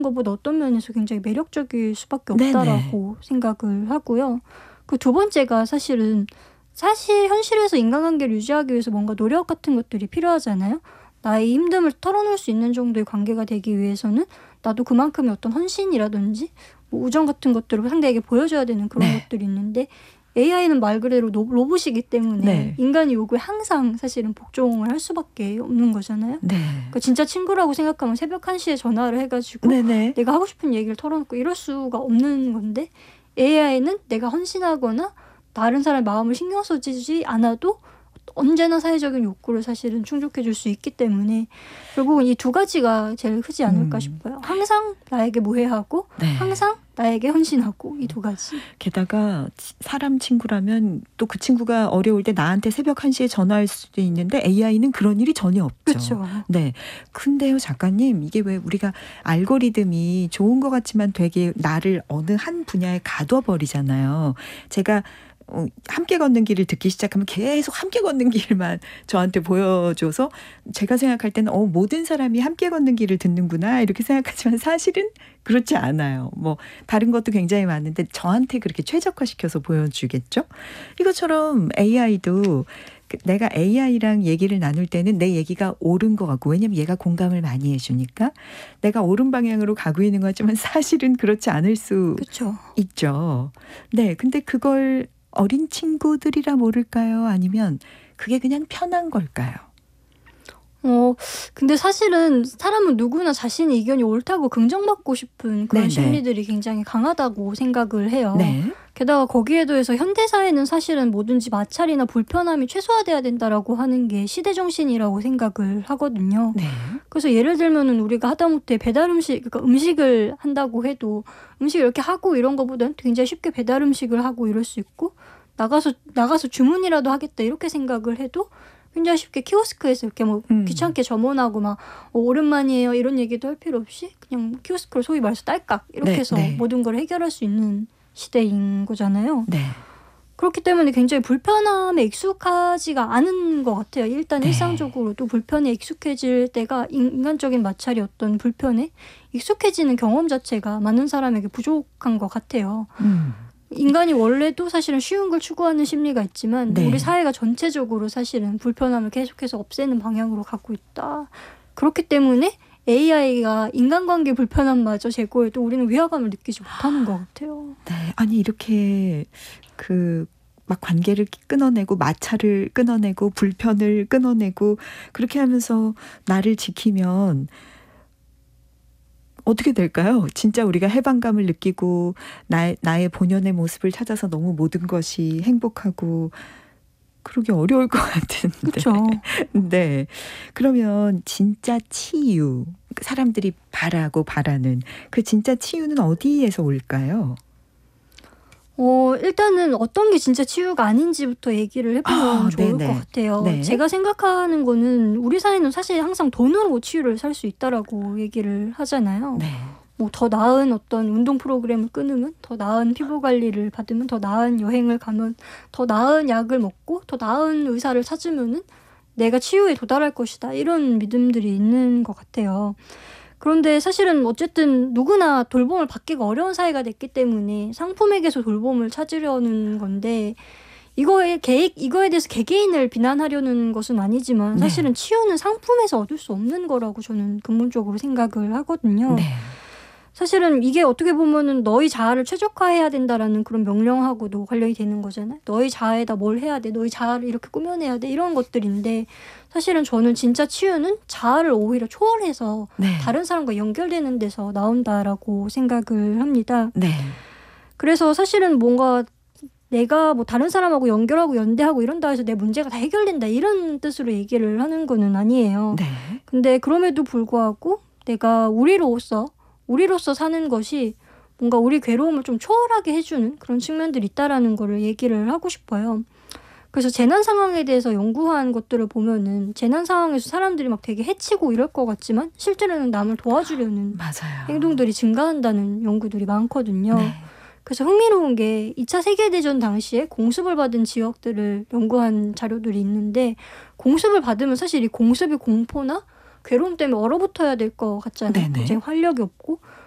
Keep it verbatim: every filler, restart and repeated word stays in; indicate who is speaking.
Speaker 1: 것보다 어떤 면에서 굉장히 매력적일 수밖에
Speaker 2: 네네.
Speaker 1: 없다라고 생각을 하고요. 그 두 번째가 사실은 사실 현실에서 인간관계를 유지하기 위해서 뭔가 노력 같은 것들이 필요하잖아요. 나의 힘듦을 털어놓을 수 있는 정도의 관계가 되기 위해서는 나도 그만큼의 어떤 헌신이라든지 뭐 우정 같은 것들을 상대에게 보여줘야 되는 그런
Speaker 2: 네.
Speaker 1: 것들이 있는데 에이아이는 말 그대로 노- 로봇이기 때문에
Speaker 2: 네.
Speaker 1: 인간의 요구에 항상 사실은 복종을 할 수밖에 없는 거잖아요.
Speaker 2: 네.
Speaker 1: 그러니까 진짜 친구라고 생각하면 새벽 한 시에 전화를 해가지고
Speaker 2: 네네.
Speaker 1: 내가 하고 싶은 얘기를 털어놓고 이럴 수가 없는 건데 에이아이는 내가 헌신하거나 다른 사람의 마음을 신경 써주지 않아도 언제나 사회적인 욕구를 사실은 충족해 줄 수 있기 때문에 결국은 이 두 가지가 제일 크지 않을까
Speaker 2: 음.
Speaker 1: 싶어요. 항상 나에게 모해하고
Speaker 2: 네.
Speaker 1: 항상 나에게 헌신하고 이 두 가지.
Speaker 2: 게다가 치- 사람 친구라면 또 그 친구가 어려울 때 나한테 새벽 한 시에 전화할 수도 있는데 에이아이는 그런 일이 전혀 없죠.
Speaker 1: 그렇죠.
Speaker 2: 네. 근데요, 작가님, 이게 왜 우리가 알고리즘이 좋은 것 같지만 되게 나를 어느 한 분야에 가둬버리잖아요. 제가 어, 함께 걷는 길을 듣기 시작하면 계속 함께 걷는 길만 저한테 보여줘서 제가 생각할 때는 어, 모든 사람이 함께 걷는 길을 듣는구나 이렇게 생각하지만 사실은 그렇지 않아요. 뭐 다른 것도 굉장히 많은데 저한테 그렇게 최적화시켜서 보여주겠죠. 이것처럼 에이아이도 내가 에이아이랑 얘기를 나눌 때는 내 얘기가 옳은 것 같고 왜냐면 얘가 공감을 많이 해주니까 내가 옳은 방향으로 가고 있는 것 같지만 사실은 그렇지 않을 수
Speaker 1: 그렇죠.
Speaker 2: 있죠. 네, 근데 그걸 어린 친구들이라 모를까요? 아니면 그게 그냥 편한 걸까요?
Speaker 1: 어, 근데 사실은 사람은 누구나 자신의 의견이 옳다고 긍정받고 싶은 그런
Speaker 2: 네네.
Speaker 1: 심리들이 굉장히 강하다고 생각을 해요.
Speaker 2: 네.
Speaker 1: 게다가 거기에 더해서 현대사회는 사실은 뭐든지 마찰이나 불편함이 최소화돼야 된다라고 하는 게 시대정신이라고 생각을 하거든요.
Speaker 2: 네.
Speaker 1: 그래서 예를 들면은 우리가 하다못해 배달 음식, 그러니까 음식을 한다고 해도 음식을 이렇게 하고 이런 거보다는 굉장히 쉽게 배달 음식을 하고 이럴 수 있고 나가서 나가서 주문이라도 하겠다 이렇게 생각을 해도 굉장히 쉽게 키오스크에서 이렇게 뭐
Speaker 2: 음.
Speaker 1: 귀찮게 점원하고 막 어, 오랜만이에요 이런 얘기도 할 필요 없이 그냥 키오스크를 소위 말해서 딸깍 이렇게
Speaker 2: 네,
Speaker 1: 해서
Speaker 2: 네.
Speaker 1: 모든 걸 해결할 수 있는 시대인 거잖아요.
Speaker 2: 네.
Speaker 1: 그렇기 때문에 굉장히 불편함에 익숙하지가 않은 것 같아요. 일단
Speaker 2: 네.
Speaker 1: 일상적으로도 불편에 익숙해질 때가 인간적인 마찰이 어떤 불편에 익숙해지는 경험 자체가 많은 사람에게 부족한 것 같아요.
Speaker 2: 음.
Speaker 1: 인간이 원래도 사실은 쉬운 걸 추구하는 심리가 있지만
Speaker 2: 네.
Speaker 1: 우리 사회가 전체적으로 사실은 불편함을 계속해서 없애는 방향으로 가고 있다. 그렇기 때문에 에이아이가 인간관계 불편함마저 제거해도 우리는 위화감을 느끼지 못하는 것 같아요.
Speaker 2: 네. 아니 이렇게 그 막 관계를 끊어내고 마찰을 끊어내고 불편을 끊어내고 그렇게 하면서 나를 지키면 어떻게 될까요? 진짜 우리가 해방감을 느끼고 나의, 나의 본연의 모습을 찾아서 너무 모든 것이 행복하고 그러기 어려울 것 같은데.
Speaker 1: 그렇죠.
Speaker 2: 네. 그러면 진짜 치유, 사람들이 바라고 바라는 그 진짜 치유는 어디에서 올까요?
Speaker 1: 어, 일단은 어떤 게 진짜 치유가 아닌지부터 얘기를 해보면
Speaker 2: 아,
Speaker 1: 좋을
Speaker 2: 네네.
Speaker 1: 것 같아요.
Speaker 2: 네.
Speaker 1: 제가 생각하는 거는 우리 사회는 사실 항상 돈으로 치유를 살 수 있다라고 얘기를 하잖아요.
Speaker 2: 네.
Speaker 1: 뭐 더 나은 어떤 운동 프로그램을 끊으면 더 나은 피부 관리를 받으면 더 나은 여행을 가면 더 나은 약을 먹고 더 나은 의사를 찾으면은 내가 치유에 도달할 것이다. 이런 믿음들이 있는 것 같아요. 그런데 사실은 어쨌든 누구나 돌봄을 받기가 어려운 사회가 됐기 때문에 상품에게서 돌봄을 찾으려는 건데 이거에 개, 이거에 대해서 개개인을 비난하려는 것은 아니지만 사실은
Speaker 2: 네.
Speaker 1: 치유는 상품에서 얻을 수 없는 거라고 저는 근본적으로 생각을 하거든요.
Speaker 2: 네.
Speaker 1: 사실은 이게 어떻게 보면은 너희 자아를 최적화해야 된다라는 그런 명령하고도 관련이 되는 거잖아요. 너희 자아에다 뭘 해야 돼, 너희 자아를 이렇게 꾸며내야 돼 이런 것들인데 사실은 저는 진짜 치유는 자아를 오히려 초월해서
Speaker 2: 네.
Speaker 1: 다른 사람과 연결되는 데서 나온다라고 생각을 합니다.
Speaker 2: 네.
Speaker 1: 그래서 사실은 뭔가 내가 뭐 다른 사람하고 연결하고 연대하고 이런다 해서 내 문제가 다 해결된다 이런 뜻으로 얘기를 하는 거는 아니에요.
Speaker 2: 네.
Speaker 1: 근데 그럼에도 불구하고 내가 우리로서 우리로서 사는 것이 뭔가 우리 괴로움을 좀 초월하게 해주는 그런 측면들이 있다라는 거를 얘기를 하고 싶어요. 그래서 재난 상황에 대해서 연구한 것들을 보면은 재난 상황에서 사람들이 막 되게 해치고 이럴 것 같지만 실제로는 남을 도와주려는
Speaker 2: 맞아요.
Speaker 1: 행동들이 증가한다는 연구들이 많거든요.
Speaker 2: 네.
Speaker 1: 그래서 흥미로운 게 이 차 세계대전 당시에 공습을 받은 지역들을 연구한 자료들이 있는데 공습을 받으면 사실 이 공습의 공포나 괴로움 때문에 얼어붙어야 될 것 같잖아요.
Speaker 2: 네네.
Speaker 1: 굉장히 활력이 없고